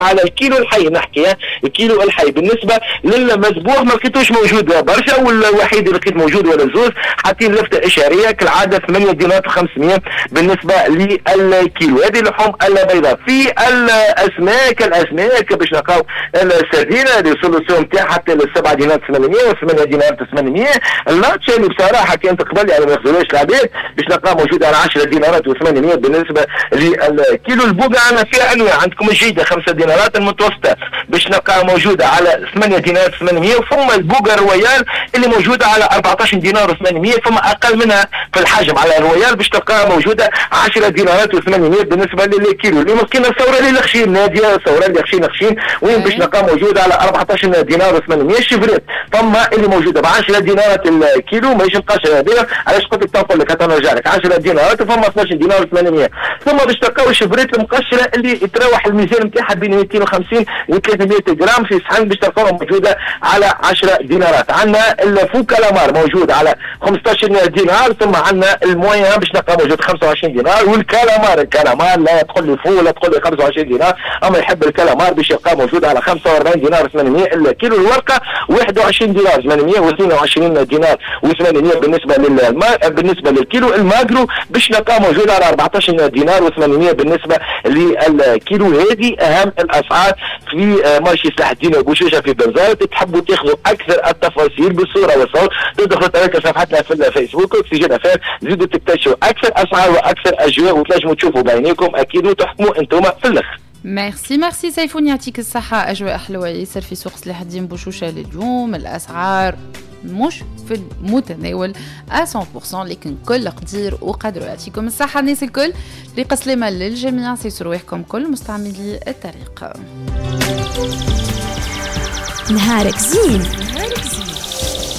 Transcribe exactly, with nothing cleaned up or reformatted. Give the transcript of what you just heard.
على الكيلو الحي نحكي الكيلو الحي. بالنسبه للمذبوح ما لقيتوش موجود برشا، والوحيد اللي لقيت موجود ولا زوز حاطين لفته اشاريه كالعاده ثمانية دينار وخمسمية بالنسبه للكيلو. هذه اللحوم البيضاء. في الاسماك الاسماك باش نلقاو السردينه اللي وصلوا السوم نتاعها حتى ل سبعة دينار ثمانمية و8 دينار ثمانمية. اللاتشا اللي بصراحه كانت قبل يعني ما يخزروش العباد باش نلقاو موجوده على عشرة دينارات وثمانمية بالنسبه للكيلو. البوقه عندنا فيها انواع، عندكم الجيده خمسة دينارات، المتوسطه باش نلقاها موجوده على ثمانية دينار ثمانمية، وثم البوقه رويال اللي موجوده على أربعطاش دينار وثمانمية، ثم اقل منها في الحجم على الرويال باش تلقاها موجوده عشرة دينارات وثمانمية بالنسبه للكيلو. اللي ممكن الثوره اللي لخشين ناديه الثوره اللي خشين خشين وين باش نلقاها موجوده على أربعطاش دينار وثمانمية. الشفريت ثم اللي موجوده ب عشرة دينارات الكيلو ماهيش مقاشره هذه، علاش قلت لك تنقل لك نرجع لك عشرة دينارات وثم اثناش دينار وثمانمية. ثم باش تلقاو الشفريت المقشره اللي يتراوح الميزان نتاعها بين مئتين وخمسين و ثلاثمية جرام في صحن باش تلقاوها موجوده على عشرة دينارات. عندنا الفو كالامار موجود على خمسطاش دينار، ثم عندنا المويان باش نلقاو موجود خمسة وعشرين دينار. والكالامار الكالامار لا تقول لي فو ولا تقول لي خمسة وعشرين دينار، اما يحب الكالامار باش يلقاه موجود على خمسة وأربعين دينار وثمانمية الكيلو. الورقه واحد وعشرين دينار ثمانمية واثنين وعشرين دينار وثمانمية بالنسبه للما بالنسبه للكيلو. الماغرو باش نلقاه موجود على أربعطاش دينار وثمانمية بالنسبه للكيلو. هذه اهم الاسعار في مارشي سلاح الدين وبوشوشه في بنزرت. تحبوا تاخذوا اكثر التفاصيل بالصوره والصوت تدخلوا على صفحتنا في الفيسبوك اكسجين افير، زيدوا تكتشفوا اكثر اسعار واكثر اجواء وتنجموا تشوفوا بعينيكم اكيد وتحكموا انتم في الاخر. ميرسي ميرسي سيفون، يعطيك الصحة. أجواء حلوة ياسر في سوق سلاح الدين بوشوشة اليوم. الأسعار مش في المتناول مية بالمية، لكن كل قدير وقدر. يعطيكم الصحة الناس الكل، ريق سلامة للجميع، سيسروا رواحكم كل مستعملي الطريق. نهارك زين.